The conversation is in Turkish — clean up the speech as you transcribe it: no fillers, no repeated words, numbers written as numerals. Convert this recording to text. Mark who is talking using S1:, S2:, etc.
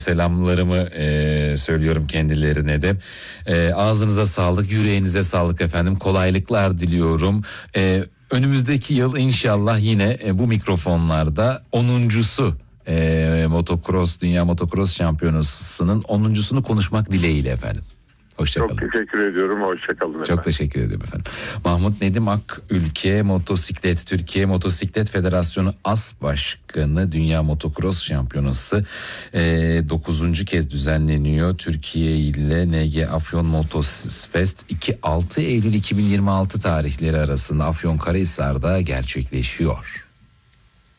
S1: selamlarımı söylüyorum kendilerine de. Ağzınıza sağlık, yüreğinize sağlık efendim. Kolaylıklar diliyorum. Önümüzdeki yıl inşallah yine bu mikrofonlarda 10'uncusu motocross, Dünya Motocross Şampiyonası'nın 10'uncusunu konuşmak dileğiyle efendim. Hoşçakalın.
S2: Çok teşekkür ediyorum. Hoşçakalın efendim.
S1: Çok teşekkür ediyorum efendim. Mahmut Nedim Akülke, Motosiklet Türkiye Motosiklet Federasyonu As Başkanı. Dünya Motocross Şampiyonası 9. kez düzenleniyor. Türkiye ile NG Afyon Motofest 2-6 Eylül 2026 tarihleri arasında Afyonkarahisar'da gerçekleşiyor.